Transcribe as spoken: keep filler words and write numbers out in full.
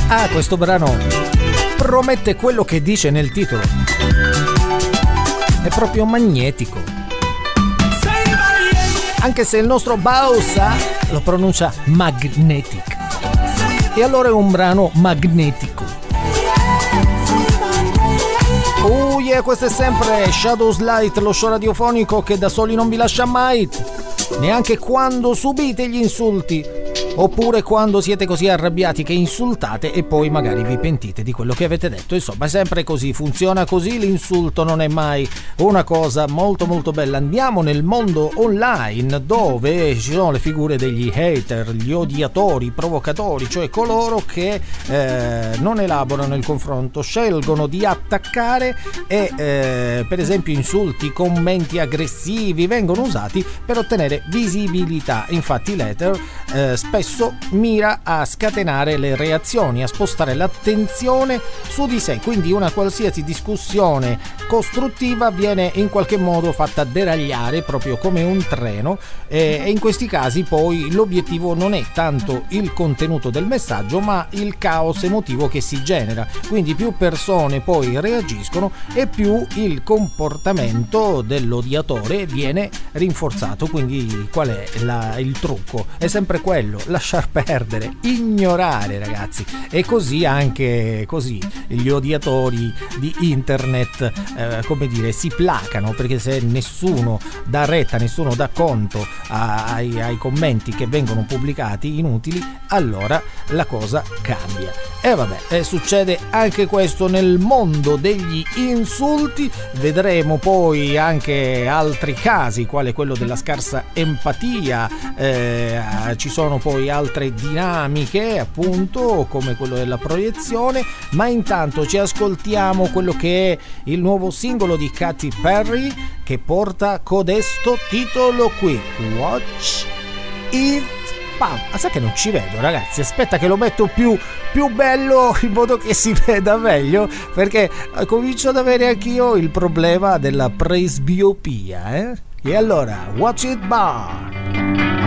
Ah, questo brano promette quello che dice nel titolo. È proprio magnetico. Anche se il nostro Bausa lo pronuncia magnetic. E allora è un brano magnetico. Oh yeah, questo è sempre Shadows Light, lo show radiofonico che da soli non vi lascia mai, neanche quando subite gli insulti. Oppure quando siete così arrabbiati che insultate e poi magari vi pentite di quello che avete detto. Insomma, è sempre così, funziona così, l'insulto non è mai una cosa molto molto bella. Andiamo nel mondo online dove ci sono le figure degli hater, gli odiatori, i provocatori, cioè coloro che eh, non elaborano il confronto, scelgono di attaccare e eh, per esempio insulti, commenti aggressivi vengono usati per ottenere visibilità. Infatti l'hater eh, spesso mira a scatenare le reazioni, a spostare l'attenzione su di sé, quindi una qualsiasi discussione costruttiva viene in qualche modo fatta deragliare proprio come un treno e in questi casi poi l'obiettivo non è tanto il contenuto del messaggio ma il caos emotivo che si genera, quindi più persone poi reagiscono e più il comportamento dell'odiatore viene rinforzato. Quindi qual è la, il trucco? È sempre quello, lasciar perdere, ignorare, ragazzi. E così anche così gli odiatori di internet eh, come dire si placano, perché se nessuno dà retta, nessuno dà conto ai, ai commenti che vengono pubblicati inutili, allora la cosa cambia. E vabbè, eh, succede anche questo nel mondo degli insulti. Vedremo poi anche altri casi, quale quello della scarsa empatia. Eh, ci sono poi altre dinamiche, appunto, come quello della proiezione. Ma intanto ci ascoltiamo quello che è il nuovo singolo di Katy Perry, che porta codesto titolo qui, Watch It. Ma sa che non ci vedo, ragazzi, aspetta che lo metto più, più bello in modo che si veda meglio, perché comincio ad avere anch'io il problema della presbiopia, eh? E allora, Watch It Burn.